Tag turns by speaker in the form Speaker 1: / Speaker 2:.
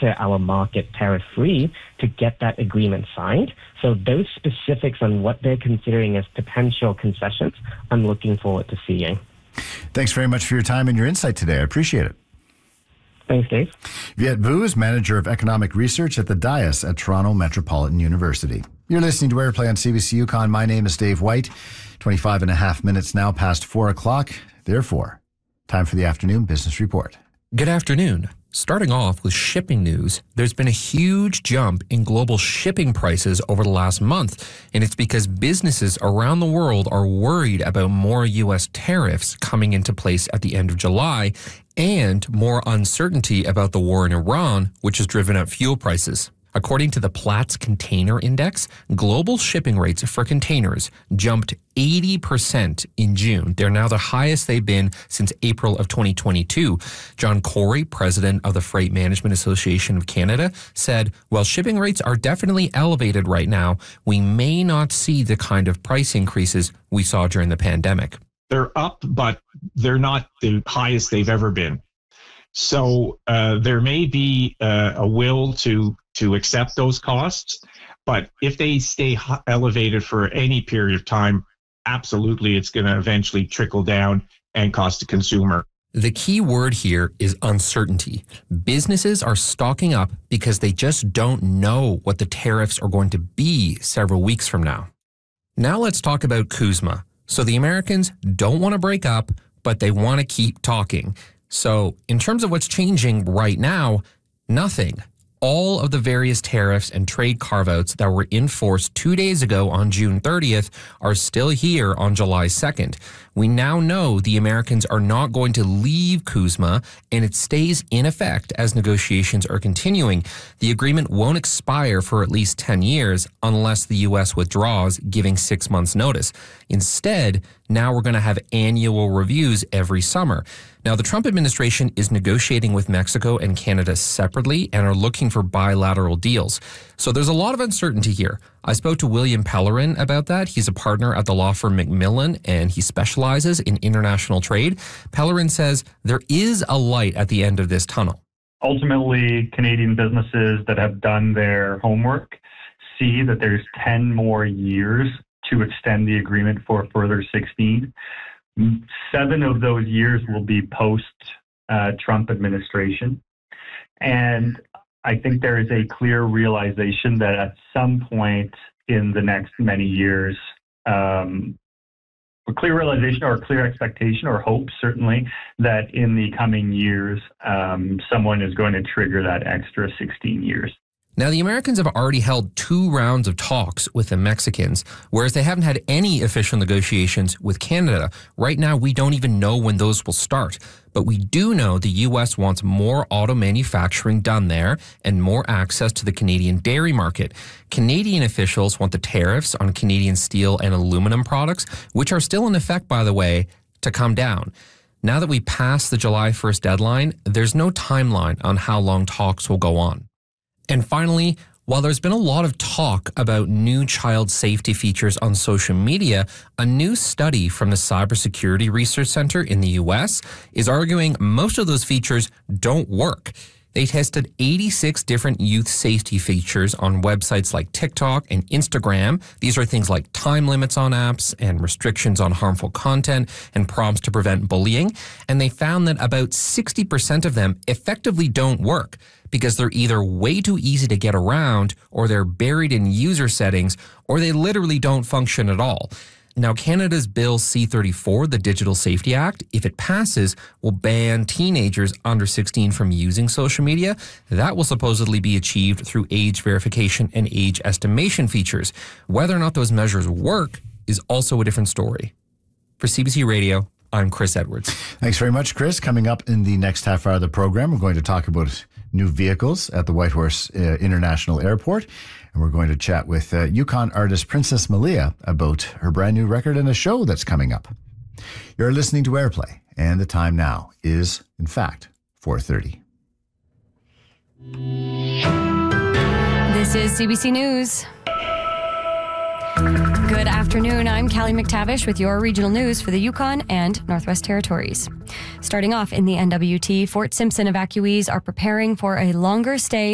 Speaker 1: enter our market tariff-free to get that agreement signed. So those specifics on what they're considering as potential concessions, I'm looking forward to seeing.
Speaker 2: Thanks very much for your time and your insight today. I appreciate it.
Speaker 1: Thanks, Dave.
Speaker 2: Viet Vu is Manager of Economic Research at the DIAS at Toronto Metropolitan University. You're listening to Airplay on CBC Yukon. My name is Dave White. 25 and a half minutes now past 4 o'clock. Therefore, time for the afternoon business report.
Speaker 3: Good afternoon. Starting off with shipping news, there's been a huge jump in global shipping prices over the last month, and it's because businesses around the world are worried about more U.S. tariffs coming into place at the end of July and more uncertainty about the war in Iran, which has driven up fuel prices. According to the Platts Container Index, global shipping rates for containers jumped 80% in June. They're now the highest they've been since April of 2022. John Corey, president of the Freight Management Association of Canada, said, while shipping rates are definitely elevated right now, we may not see the kind of price increases we saw during the pandemic.
Speaker 4: They're up, but they're not the highest they've ever been. So there may be a will to accept those costs, but if they stay elevated for any period of time, absolutely it's going to eventually trickle down and cost the consumer.
Speaker 3: The key word here is uncertainty. Businesses are stocking up because they just don't know what the tariffs are going to be several weeks from now. Now let's talk about CUSMA. So the Americans don't want to break up, but they want to keep talking. So in terms of what's changing right now, nothing. All of the various tariffs and trade carve-outs that were in force 2 days ago on June 30th are still here on July 2nd. We now know the Americans are not going to leave CUSMA, and it stays in effect as negotiations are continuing. The agreement won't expire for at least 10 years unless the U.S. withdraws, giving 6 months' notice. Instead, now we're going to have annual reviews every summer. Now, the Trump administration is negotiating with Mexico and Canada separately and are looking for bilateral deals. So there's a lot of uncertainty here. I spoke to William Pellerin about that. He's a partner at the law firm Macmillan, and he specializes in international trade. Pellerin says there is a light at the end of this tunnel.
Speaker 5: Ultimately, Canadian businesses that have done their homework see that there's 10 more years to extend the agreement for a further 16. 7 of those years will be post-Trump administration. And I think there is a clear realization that at some point in the next many years, a clear realization or a clear expectation or hope, certainly, that in the coming years, someone is going to trigger that extra 16 years.
Speaker 3: Now, the Americans have already held 2 rounds of talks with the Mexicans, whereas they haven't had any official negotiations with Canada. Right now, we don't even know when those will start. But we do know the U.S. wants more auto manufacturing done there and more access to the Canadian dairy market. Canadian officials want the tariffs on Canadian steel and aluminum products, which are still in effect, by the way, to come down. Now that we passed the July 1st deadline, there's no timeline on how long talks will go on. And finally, while there's been a lot of talk about new child safety features on social media, a new study from the Cybersecurity Research Center in the U.S. is arguing most of those features don't work. They tested 86 different youth safety features on websites like TikTok and Instagram. These are things like time limits on apps and restrictions on harmful content and prompts to prevent bullying. And they found that about 60% of them effectively don't work because they're either way too easy to get around, or they're buried in user settings, or they literally don't function at all. Now, Canada's Bill C-34, the Digital Safety Act, if it passes, will ban teenagers under 16 from using social media. That will supposedly be achieved through age verification and age estimation features. Whether or not those measures work is also a different story. For CBC Radio, I'm Chris Edwards.
Speaker 2: Thanks very much, Chris. Coming up in the next half hour of the program, we're going to talk about new vehicles at the Whitehorse International Airport. And we're going to chat with Yukon artist Princess Malia about her brand new record and a show that's coming up. You're listening to Airplay, and the time now is, in fact, 4:30.
Speaker 6: This is CBC News. Good afternoon. I'm Callie McTavish with your regional news for the Yukon and Northwest Territories. Starting off in the NWT, Fort Simpson evacuees are preparing for a longer stay